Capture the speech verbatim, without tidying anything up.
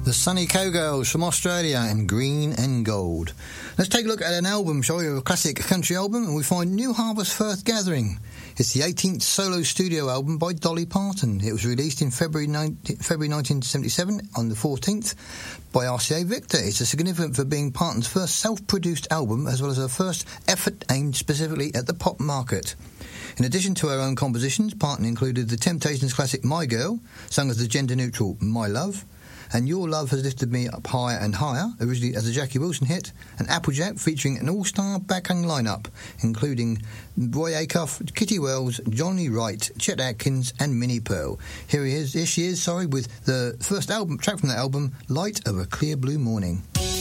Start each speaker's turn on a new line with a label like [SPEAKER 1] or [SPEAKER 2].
[SPEAKER 1] The Sunny Cowgirls from Australia and Green and Gold. Let's take a look at an album, shall we, a classic country album, and we find New Harvest First Gathering. It's the eighteenth solo studio album by Dolly Parton. It was released in February, February nineteen seventy-seven on the fourteenth by R C A Victor. It's significant for being Parton's first self-produced album, as well as her first effort aimed specifically at the pop market. In addition to her own compositions, Parton included the Temptations classic My Girl, sung as the gender-neutral My Love, and Your Love Has Lifted Me Up Higher and Higher, originally as a Jackie Wilson hit, and Applejack, featuring an all-star backing lineup, including Roy Acuff, Kitty Wells, Johnny Wright, Chet Atkins, and Minnie Pearl. Here he is, here she is, sorry, with the first album track from that album, Light of a Clear Blue Morning.